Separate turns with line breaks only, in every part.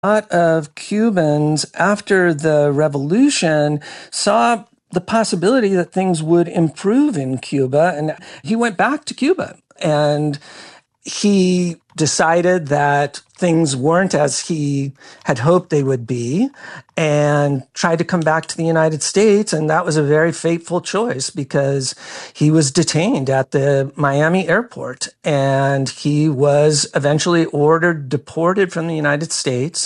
A lot of Cubans after the revolution saw the possibility that things would improve in Cuba, and he went back to Cuba, and he decided that things weren't as he had hoped they would be, and tried to come back to the United States. And that was a very fateful choice because he was detained at the Miami airport, and he was eventually deported from the United States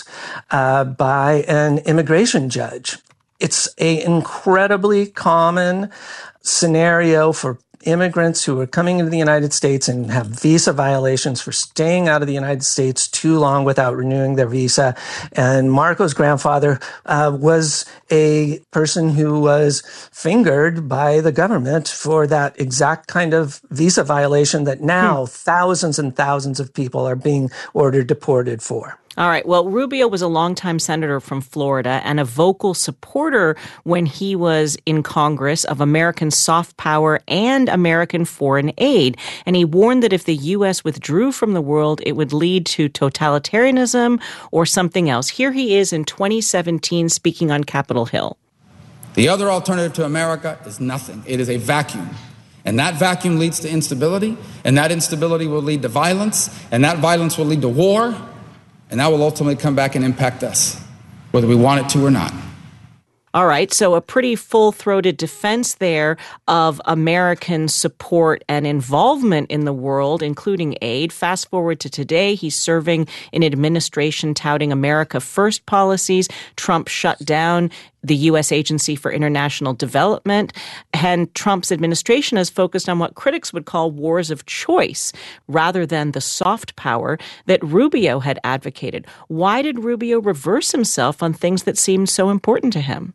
by an immigration judge. It's an incredibly common scenario for immigrants who are coming into the United States and have visa violations for staying out of the United States too long without renewing their visa. And Marco's grandfather was a person who was fingered by the government for that exact kind of visa violation that now thousands and thousands of people are being ordered deported for.
All right. Well, Rubio was a longtime senator from Florida and a vocal supporter when he was in Congress of American soft power and American foreign aid. And he warned that if the U.S. withdrew from the world, it would lead to totalitarianism or something else. Here he is in 2017 speaking on Capitol Hill.
The other alternative to America is nothing. It is a vacuum. And that vacuum leads to instability, and that instability will lead to violence, and that violence will lead to war. And that will ultimately come back and impact us, whether we want it to or not.
All right. So a pretty full-throated defense there of American support and involvement in the world, including aid. Fast forward to today, he's serving in an administration touting America First policies. Trump shut down the U.S. Agency for International Development, and Trump's administration has focused on what critics would call wars of choice rather than the soft power that Rubio had advocated. Why did Rubio reverse himself on things that seemed so important to him?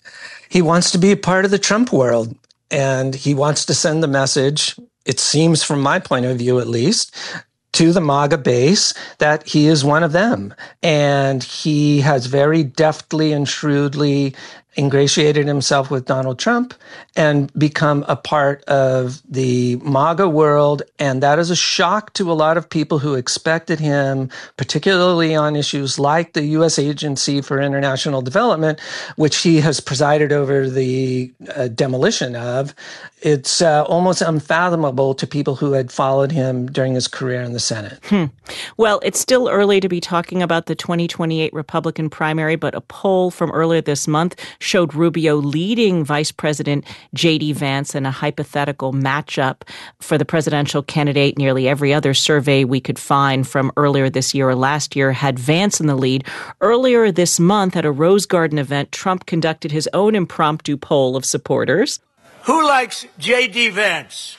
He wants to be a part of the Trump world, and he wants to send the message, it seems from my point of view at least, to the MAGA base that he is one of them. And he has very deftly and shrewdly ingratiated himself with Donald Trump and become a part of the MAGA world. And that is a shock to a lot of people who expected him, particularly on issues like the U.S. Agency for International Development, which he has presided over the demolition of. It's almost unfathomable to people who had followed him during his career in the Senate.
Well, it's still early to be talking about the 2028 Republican primary, but a poll from earlier this month showed Rubio leading Vice President J.D. Vance in a hypothetical matchup for the presidential candidate. Nearly every other survey we could find from earlier this year or last year had Vance in the lead. Earlier this month at a Rose Garden event, Trump conducted his own impromptu poll of supporters.
Who likes J.D. Vance?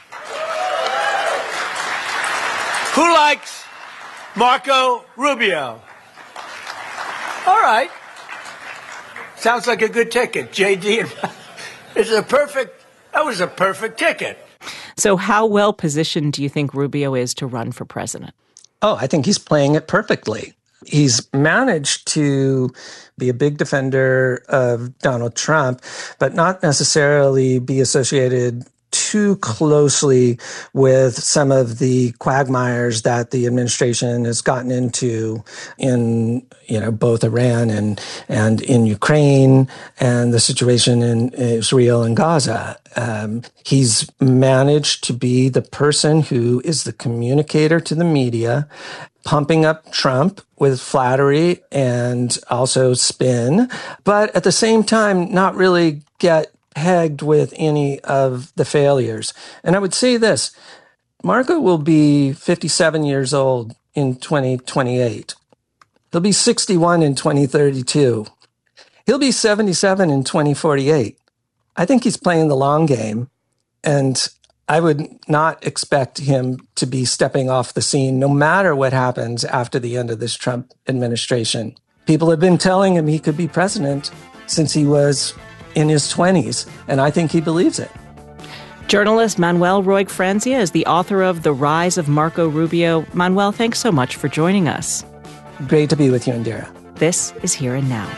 Who likes Marco Rubio? All right. Sounds like a good ticket. J.D. That was a perfect ticket.
So how well positioned do you think Rubio is to run for president?
Oh, I think he's playing it perfectly. He's managed to be a big defender of Donald Trump, but not necessarily be associated too closely with some of the quagmires that the administration has gotten into in, both Iran and in Ukraine and the situation in Israel and Gaza. He's managed to be the person who is the communicator to the media, pumping up Trump with flattery and also spin, but at the same time, not really get pegged with any of the failures. And I would say this, Marco will be 57 years old in 2028. He'll be 61 in 2032. He'll be 77 in 2048. I think he's playing the long game, and I would not expect him to be stepping off the scene no matter what happens after the end of this Trump administration. People have been telling him he could be president since he was in his 20s, and I think he believes it.
Journalist Manuel Roig-Franzia is the author of The Rise of Marco Rubio. Manuel, thanks so much for joining us.
Great to be with you, Indira.
This is Here and Now.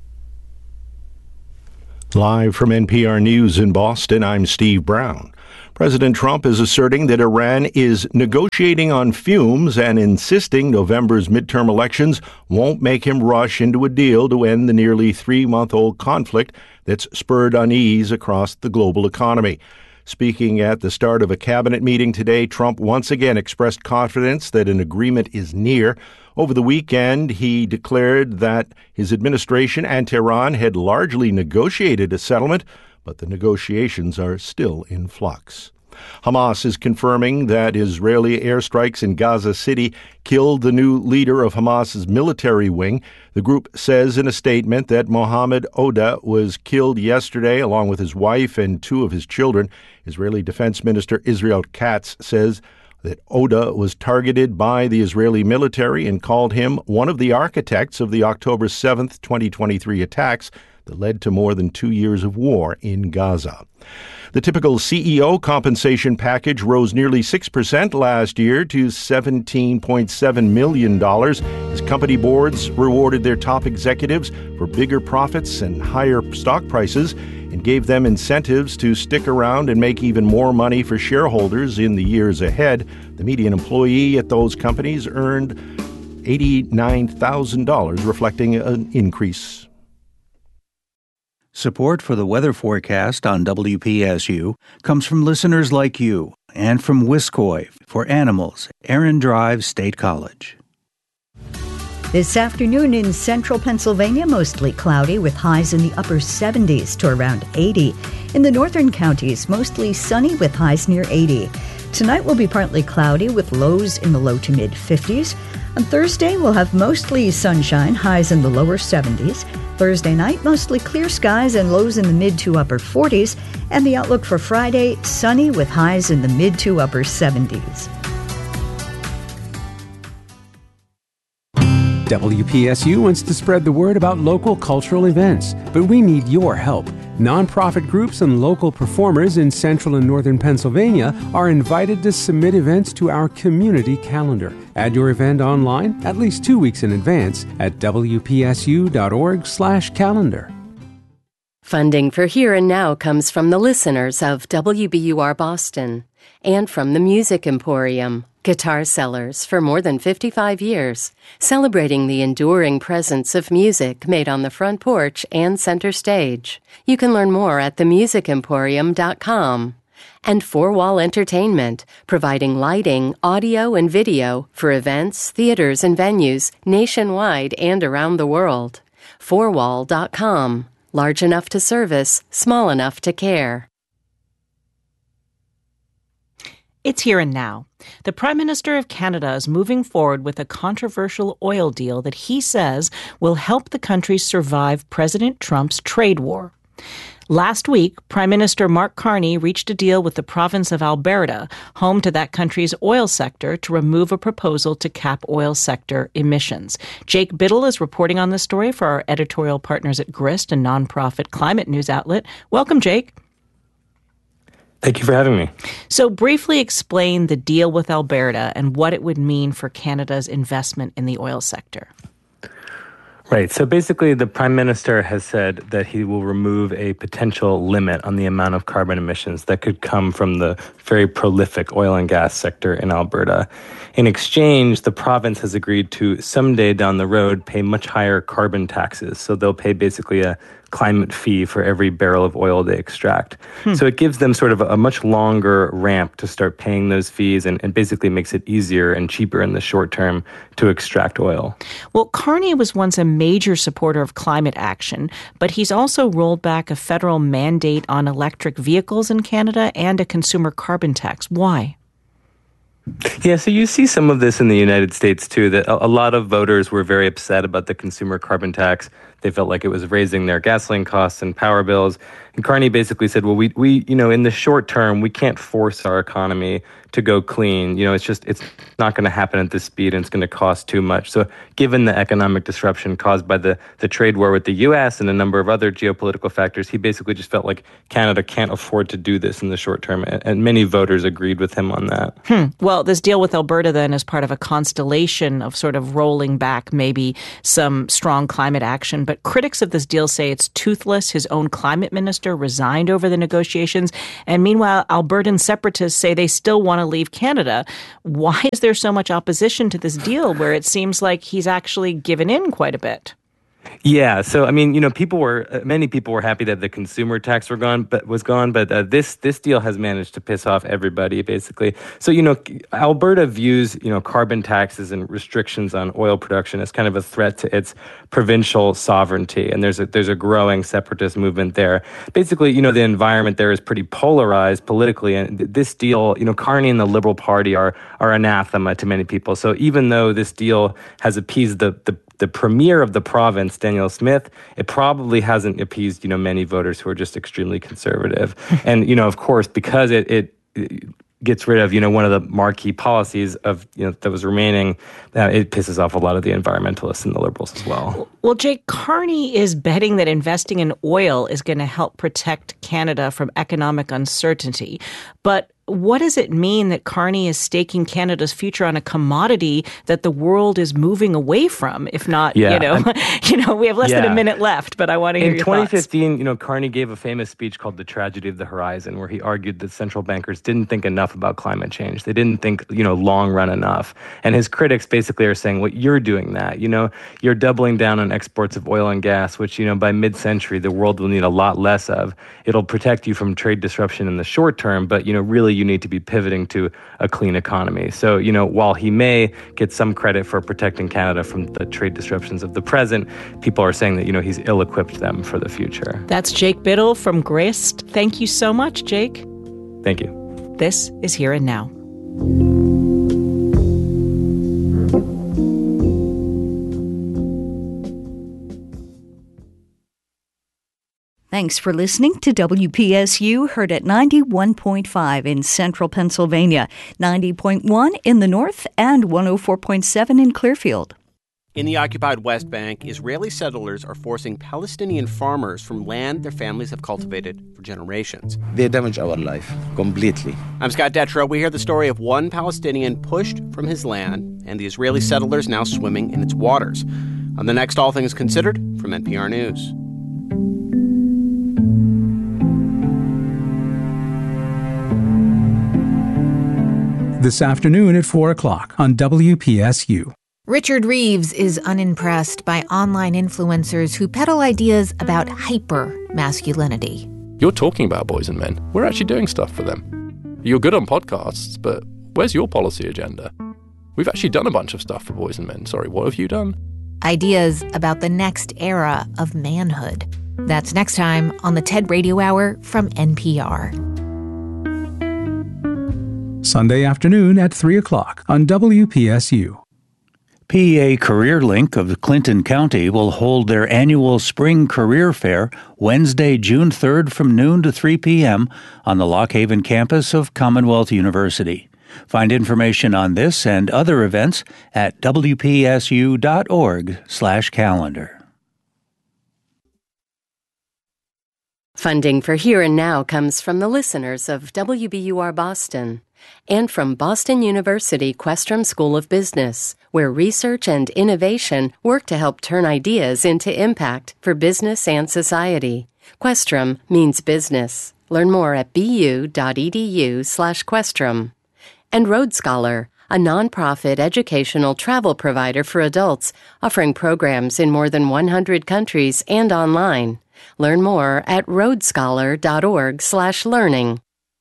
Live from NPR News in Boston, I'm Steve Brown. President Trump is asserting that Iran is negotiating on fumes and insisting November's midterm elections won't make him rush into a deal to end the nearly 3-month-old conflict that's spurred unease across the global economy. Speaking at the start of a cabinet meeting today, Trump once again expressed confidence that an agreement is near. Over the weekend, he declared that his administration and Tehran had largely negotiated a settlement, but the negotiations are still in flux. Hamas is confirming that Israeli airstrikes in Gaza City killed the new leader of Hamas's military wing. The group says in a statement that Mohammed Oda was killed yesterday along with his wife and 2 of his children. Israeli Defense Minister Israel Katz says that Oda was targeted by the Israeli military and called him one of the architects of the October 7th, 2023 attacks that led to more than 2 years of war in Gaza. The typical CEO compensation package rose nearly 6% last year to $17.7 million as company boards rewarded their top executives for bigger profits and higher stock prices and gave them incentives to stick around and make even more money for shareholders in the years ahead. The median employee at those companies earned $89,000, reflecting an increase.
Support for the weather forecast on WPSU comes from listeners like you and from Wiscoy for Animals, Aaron Drive State College.
This afternoon in central Pennsylvania, mostly cloudy with highs in the upper 70s to around 80. In the northern counties, mostly sunny with highs near 80. Tonight will be partly cloudy with lows in the low to mid 50s. On Thursday, we'll have mostly sunshine, highs in the lower 70s. Thursday night, mostly clear skies and lows in the mid to upper 40s. And the outlook for Friday, sunny with highs in the mid to upper 70s.
WPSU wants to spread the word about local cultural events, but we need your help. Nonprofit groups and local performers in central and northern Pennsylvania are invited to submit events to our community calendar. Add your event online at least 2 weeks in advance at wpsu.org/calendar.
Funding for Here and Now comes from the listeners of WBUR Boston and from the Music Emporium, guitar sellers for more than 55 years, celebrating the enduring presence of music made on the front porch and center stage. You can learn more at themusicemporium.com. And Four Wall Entertainment, providing lighting, audio, and video for events, theaters, and venues nationwide and around the world. Fourwall.com. Large enough to service, small enough to care.
It's Here and Now. The Prime Minister of Canada is moving forward with a controversial oil deal that he says will help the country survive President Trump's trade war. Last week, Prime Minister Mark Carney reached a deal with the province of Alberta, home to that country's oil sector, to remove a proposal to cap oil sector emissions. Jake Biddle is reporting on this story for our editorial partners at Grist, a nonprofit climate news outlet. Welcome, Jake.
Thank you for having me.
So briefly explain the deal with Alberta and what it would mean for Canada's investment in the oil sector.
Right. So basically, the Prime Minister has said that he will remove a potential limit on the amount of carbon emissions that could come from the very prolific oil and gas sector in Alberta. In exchange, the province has agreed to someday down the road pay much higher carbon taxes. So they'll pay basically a climate fee for every barrel of oil they extract. So it gives them sort of a much longer ramp to start paying those fees and basically makes it easier and cheaper in the short term to extract oil.
Well, Carney was once a major supporter of climate action, but he's also rolled back a federal mandate on electric vehicles in Canada and a consumer carbon tax. Why?
Yeah, so you see some of this in the United States, too, that a lot of voters were very upset about the consumer carbon tax. They felt like it was raising their gasoline costs and power bills. And Carney basically said, well, we in the short term, we can't force our economy to go clean. It's not going to happen at this speed and it's going to cost too much. So given the economic disruption caused by the trade war with the U.S. and a number of other geopolitical factors, he basically just felt like Canada can't afford to do this in the short term. And many voters agreed with him on that.
Well, this deal deal with Alberta then as part of a constellation of sort of rolling back maybe some strong climate action. But critics of this deal say it's toothless. His own climate minister resigned over the negotiations. And meanwhile, Albertan separatists say they still want to leave Canada. Why is there so much opposition to this deal where it seems like he's actually given in quite a bit?
Yeah, so I mean, many people were happy that the consumer tax was gone, but this deal has managed to piss off everybody basically. So Alberta views carbon taxes and restrictions on oil production as kind of a threat to its provincial sovereignty, and there's a growing separatist movement there. Basically, the environment there is pretty polarized politically, and this deal, Carney and the Liberal Party are anathema to many people. So even though this deal has appeased the premier of the province, Danielle Smith, it probably hasn't appeased, many voters who are just extremely conservative. And, of course, because it gets rid of, one of the marquee policies of, that was remaining, it pisses off a lot of the environmentalists and the Liberals as well.
Well, Jake, Carney is betting that investing in oil is going to help protect Canada from economic uncertainty. But what does it mean that Carney is staking Canada's future on a commodity that the world is moving away from? If not, we have less than a minute left, but I want to hear your thoughts.
In 2015, Carney gave a famous speech called The Tragedy of the Horizon, where he argued that central bankers didn't think enough about climate change. They didn't think, long run enough. And his critics basically are saying, well, you're doing that. You're doubling down on exports of oil and gas, which, by mid-century, the world will need a lot less of. It'll protect you from trade disruption in the short term, but, really you need to be pivoting to a clean economy. So, while he may get some credit for protecting Canada from the trade disruptions of the present, people are saying that, he's ill-equipped them for the future.
That's Jake Biddle from Grist. Thank you so much, Jake.
Thank you.
This is Here and Now.
Thanks for listening to WPSU, heard at 91.5 in central Pennsylvania, 90.1 in the north, and 104.7 in Clearfield.
In the occupied West Bank, Israeli settlers are forcing Palestinian farmers from land their families have cultivated for generations.
They damage our life completely.
I'm Scott Detrow. We hear the story of one Palestinian pushed from his land and the Israeli settlers now swimming in its waters. On the next All Things Considered from NPR News.
This afternoon at 4 o'clock on WPSU.
Richard Reeves is unimpressed by online influencers who peddle ideas about hyper-masculinity.
You're talking about boys and men. We're actually doing stuff for them. You're good on podcasts, but where's your policy agenda? We've actually done a bunch of stuff for boys and men. Sorry, what have you done?
Ideas about the next era of manhood. That's next time on the TED Radio Hour from NPR.
Sunday afternoon at 3 o'clock on WPSU.
PEA CareerLink of Clinton County will hold their annual Spring Career Fair Wednesday, June 3rd from noon to 3 p.m. on the Lock Haven campus of Commonwealth University. Find information on this and other events at wpsu.org/calendar.
Funding for Here and Now comes from the listeners of WBUR Boston and from Boston University Questrom School of Business, where research and innovation work to help turn ideas into impact for business and society. Questrom means business. Learn more at bu.edu/Questrom. And Road Scholar, a nonprofit educational travel provider for adults, offering programs in more than 100 countries and online. Learn more at roadscholar.org/learning.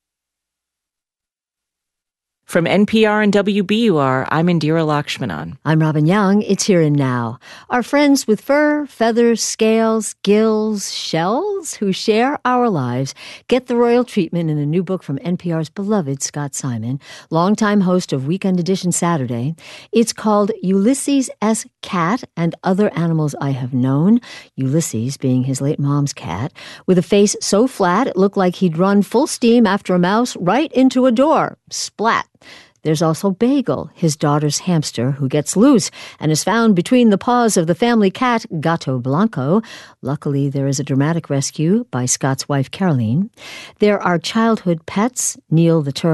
From NPR and WBUR, I'm Indira Lakshmanan.
I'm Robin Young. It's Here and Now. Our friends with fur, feathers, scales, gills, shells, who share our lives, get the royal treatment in a new book from NPR's beloved Scott Simon, longtime host of Weekend Edition Saturday. It's called Ulysses S. Cat and Other Animals I Have Known, Ulysses being his late mom's cat, with a face so flat it looked like he'd run full steam after a mouse right into a door. Splat. There's also Bagel, his daughter's hamster, who gets loose and is found between the paws of the family cat, Gato Blanco. Luckily, there is a dramatic rescue by Scott's wife, Caroline. There are childhood pets, Neil the turtle,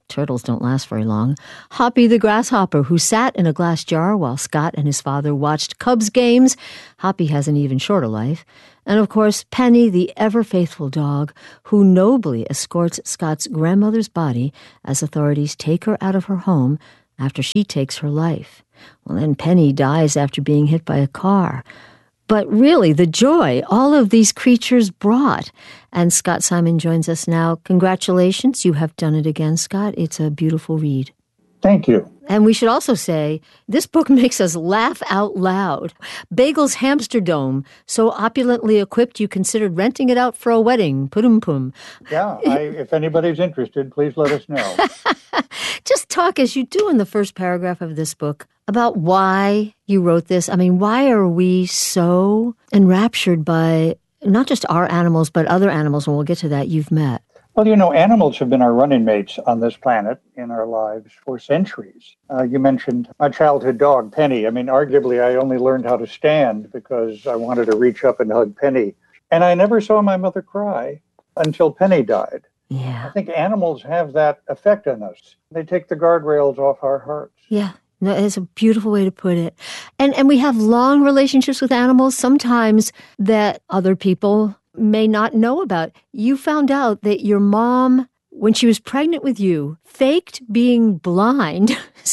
Turtles don't last very long. Hoppy the grasshopper, who sat in a glass jar while Scott and his father watched Cubs games. Hoppy has an even shorter life. And of course, Penny, the ever-faithful dog, who nobly escorts Scott's grandmother's body as authorities take her out of her home after she takes her life. Well, then Penny dies after being hit by a car. But really, the joy all of these creatures brought. And Scott Simon joins us now. Congratulations, you have done it again, Scott. It's a beautiful read.
Thank you.
And we should also say, this book makes us laugh out loud. Bagel's Hamster Dome, so opulently equipped you considered renting it out for a wedding. Pum.
Yeah, if anybody's interested, please let us know.
Just talk, as you do in the first paragraph of this book, about why you wrote this. I mean, why are we so enraptured by not just our animals, but other animals, and we'll get to that, you've met?
Well, animals have been our running mates on this planet in our lives for centuries. You mentioned my childhood dog, Penny. I mean, arguably, I only learned how to stand because I wanted to reach up and hug Penny. And I never saw my mother cry until Penny died.
Yeah.
I think animals have that effect on us. They take the guardrails off our hearts.
Yeah. No, it's a beautiful way to put it. And we have long relationships with animals, sometimes that other people may not know about. You found out that your mom, when she was pregnant with you, faked being blind.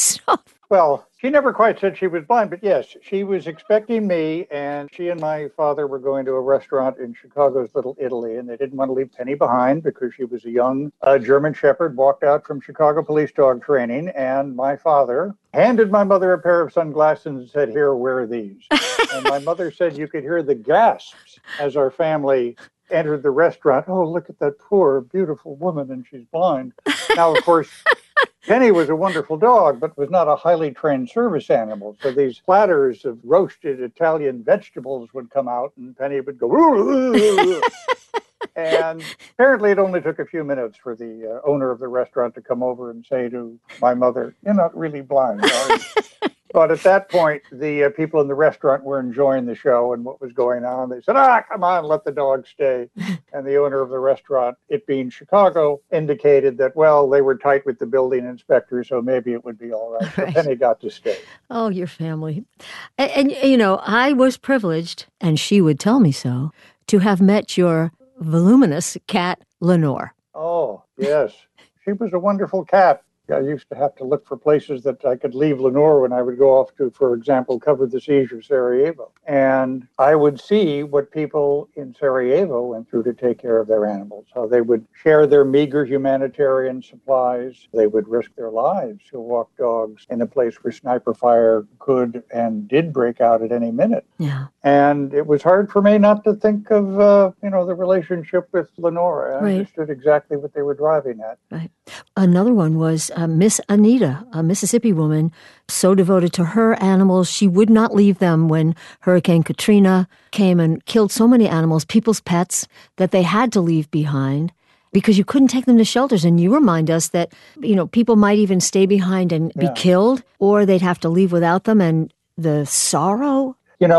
Well, she never quite said she was blind, but yes, she was expecting me, and she and my father were going to a restaurant in Chicago's Little Italy, and they didn't want to leave Penny behind because she was a young German Shepherd, walked out from Chicago police dog training, and my father handed my mother a pair of sunglasses and said, "Here, wear these." And my mother said you could hear the gasps as our family entered the restaurant. "Oh, look at that poor, beautiful woman, and she's blind." Now, of course, Penny was a wonderful dog, but was not a highly trained service animal. So these platters of roasted Italian vegetables would come out, and Penny would go, "Ooh." And apparently it only took a few minutes for the owner of the restaurant to come over and say to my mother, "You're not really blind, are you?" But at that point, the people in the restaurant were enjoying the show and what was going on. They said, "Come on, let the dog stay." And the owner of the restaurant, it being Chicago, indicated that, well, they were tight with the building inspector, so maybe it would be all right. So Penny got to stay.
Oh, your family. And I was privileged, and she would tell me so, to have met your voluminous cat, Lenore.
Oh, yes. She was a wonderful cat. I used to have to look for places that I could leave Lenore when I would go off to, for example, cover the siege of Sarajevo. And I would see what people in Sarajevo went through to take care of their animals, how they would share their meager humanitarian supplies. They would risk their lives to walk dogs in a place where sniper fire could and did break out at any minute.
Yeah.
And it was hard for me not to think of, the relationship with Lenore. I understood exactly what they were driving at.
Right. Another one was Miss Anita, a Mississippi woman, so devoted to her animals. She would not leave them when Hurricane Katrina came and killed so many animals, people's pets, that they had to leave behind because you couldn't take them to shelters. And you remind us that, people might even stay behind and be killed, or they'd have to leave without them, and the sorrow.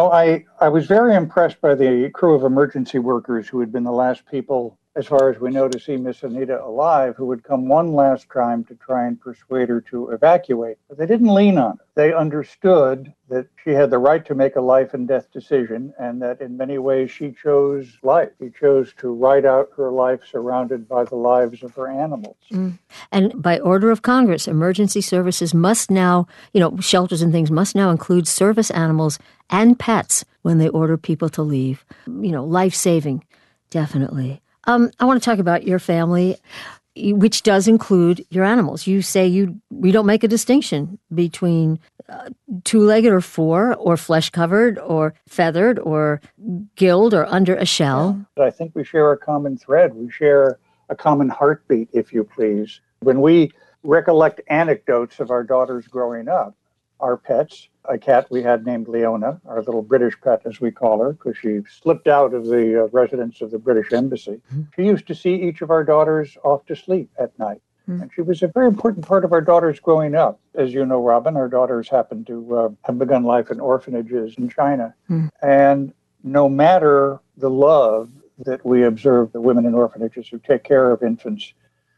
I was very impressed by the crew of emergency workers who had been the last people, as far as we know, to see Miss Anita alive, who would come one last time to try and persuade her to evacuate. But they didn't lean on it. They understood that she had the right to make a life and death decision, and that in many ways she chose life. She chose to ride out her life surrounded by the lives of her animals.
Mm. And by order of Congress, emergency services must now, shelters and things must now include service animals and pets when they order people to leave. Life-saving, definitely. I want to talk about your family, which does include your animals. You say we don't make a distinction between two-legged or four, or flesh-covered, or feathered, or gilled, or under a shell.
Yeah. I think we share a common thread. We share a common heartbeat, if you please. When we recollect anecdotes of our daughters growing up, our pets, a cat we had named Leona, our little British pet, as we call her, because she slipped out of the residence of the British Embassy. Mm-hmm. She used to see each of our daughters off to sleep at night. Mm-hmm. And she was a very important part of our daughters growing up. As you know, Robin, our daughters happened to have begun life in orphanages in China. Mm-hmm. And no matter the love that we observe the women in orphanages who take care of infants,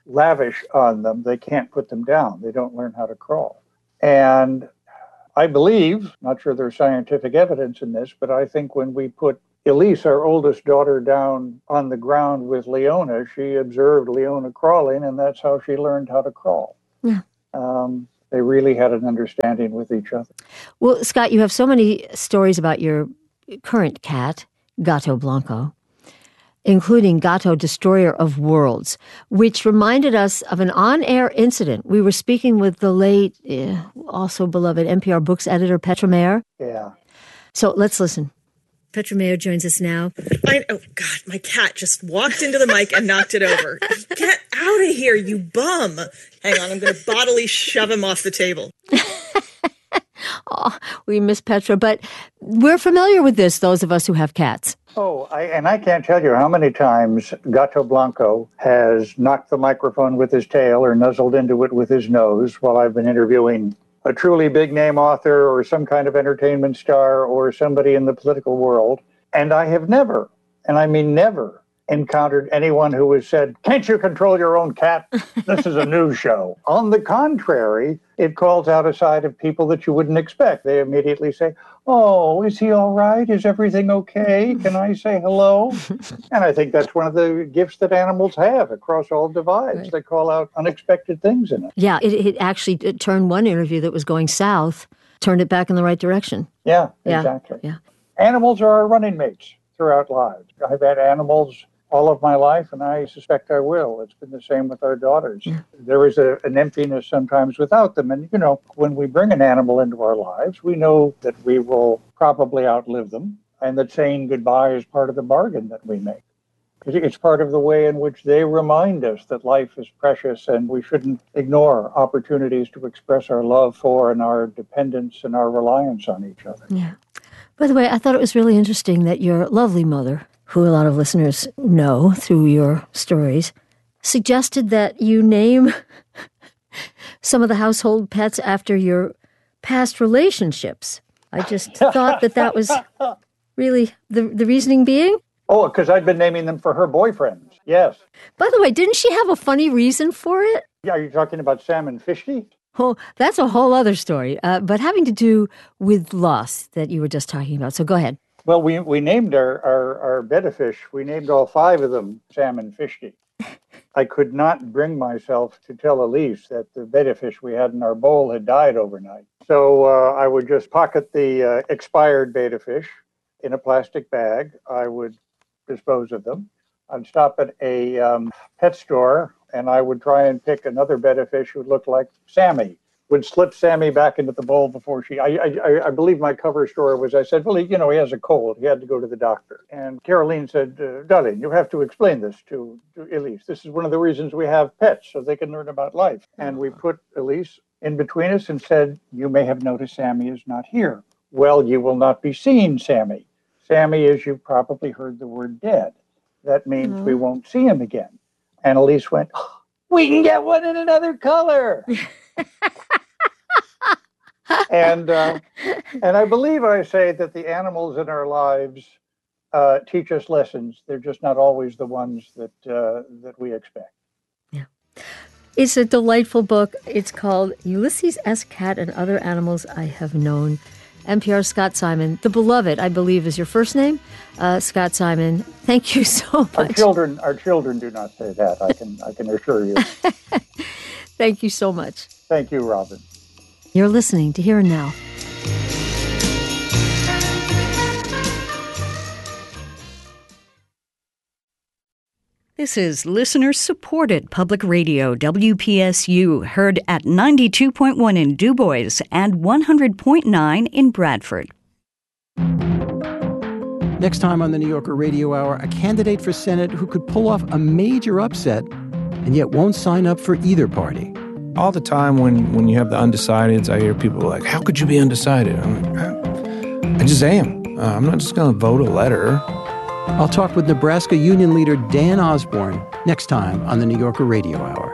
lavish on them, they can't put them down. They don't learn how to crawl. And I believe, not sure there's scientific evidence in this, but I think when we put Elise, our oldest daughter, down on the ground with Leona, she observed Leona crawling, and that's how she learned how to crawl.
Yeah.
They really had an understanding with each other.
Well, Scott, you have so many stories about your current cat, Gato Blanco, including Gato, Destroyer of Worlds, which reminded us of an on-air incident. We were speaking with the late, also beloved NPR Books editor, Petra Mayer.
Yeah.
So let's listen. Petra Mayer joins us now.
Oh, God, my cat just walked into the mic and knocked it over. Get out of here, you bum. Hang on, I'm going to bodily shove him off the table.
Oh, we miss Petra, but we're familiar with this, those of us who have cats.
Oh, I can't tell you how many times Gato Blanco has knocked the microphone with his tail or nuzzled into it with his nose while I've been interviewing a truly big-name author or some kind of entertainment star or somebody in the political world. And I have never, and I mean never, encountered anyone who has said, "Can't you control your own cat? This is a news show." On the contrary, it calls out a side of people that you wouldn't expect. They immediately say, "Oh, is he all right? Is everything okay? Can I say hello?" And I think that's one of the gifts that animals have across all divides. Right. They call out unexpected things in it.
Yeah, it actually turned one interview that was going south, turned it back in the right direction.
Yeah, exactly.
Yeah.
Animals are our running mates throughout lives. I've had animals all of my life, and I suspect I will. It's been the same with our daughters. Yeah. There is an emptiness sometimes without them. And, when we bring an animal into our lives, we know that we will probably outlive them, and that saying goodbye is part of the bargain that we make. It's part of the way in which they remind us that life is precious and we shouldn't ignore opportunities to express our love for and our dependence and our reliance on each other.
Yeah. By the way, I thought it was really interesting that your lovely mother, who a lot of listeners know through your stories, suggested that you name some of the household pets after your past relationships. I just thought that was really the reasoning being.
Oh, because I'd been naming them for her boyfriends, yes.
By the way, didn't she have a funny reason for it?
Yeah, are you talking about Sam and Fishy?
Oh, that's a whole other story, but having to do with loss that you were just talking about. So go ahead.
Well, we named our betta fish. We named all 5 of them Sam and Fishy. I could not bring myself to tell Elise that the betta fish we had in our bowl had died overnight. So I would just pocket the expired betta fish in a plastic bag. I would dispose of them. I'd stop at a pet store, and I would try and pick another betta fish who looked like Sammy. Would slip Sammy back into the bowl before I believe my cover story was, I said, well, he has a cold. He had to go to the doctor. And Caroline said, darling, you have to explain this to Elise. This is one of the reasons we have pets, so they can learn about life. And we put Elise in between us and said, you may have noticed Sammy is not here. Well, you will not be seeing Sammy. Sammy, as you've probably heard the word dead. That means we won't see him again. And Elise went, we can get one in another color. And I believe I say that the animals in our lives teach us lessons. They're just not always the ones that we expect.
Yeah. It's a delightful book. It's called Ulysses S. Cat and Other Animals I Have Known. NPR Scott Simon, the beloved, I believe, is your first name. Scott Simon, thank you so much.
Our children do not say that. I can assure you.
Thank you so much.
Thank you, Robin.
You're listening to Here and Now.
This is listener-supported public radio, WPSU, heard at 92.1 in Du Bois and 100.9 in Bradford.
Next time on the New Yorker Radio Hour, a candidate for Senate who could pull off a major upset and yet won't sign up for either party.
All the time when you have the undecideds, I hear people like, how could you be undecided? I'm like, I just am. I'm not just going to vote a letter.
I'll talk with Nebraska Union leader Dan Osborne next time on the New Yorker Radio Hour.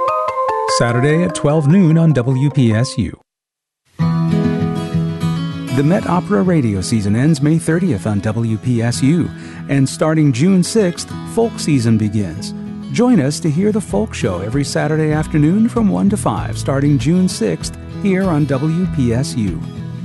Saturday at 12 noon on WPSU. The Met Opera radio season ends May 30th on WPSU, and starting June 6th, folk season begins. Join us to hear the Folk Show every Saturday afternoon from 1 to 5, starting June 6th, here on WPSU.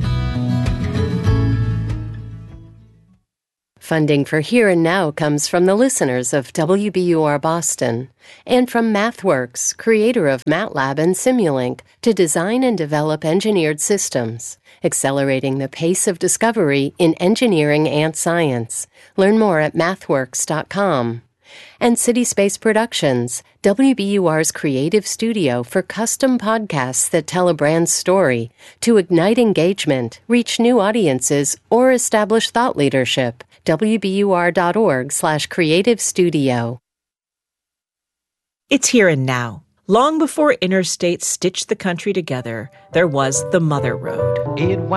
Funding for Here and Now comes from the listeners of WBUR Boston and from MathWorks, creator of MATLAB and Simulink, to design and develop engineered systems, accelerating the pace of discovery in engineering and science. Learn more at mathworks.com. And City Space Productions, WBUR's creative studio for custom podcasts that tell a brand's story, to ignite engagement, reach new audiences, or establish thought leadership. WBUR.org/creative studio.
It's Here and Now. Long before interstates stitched the country together, there was the Mother Road.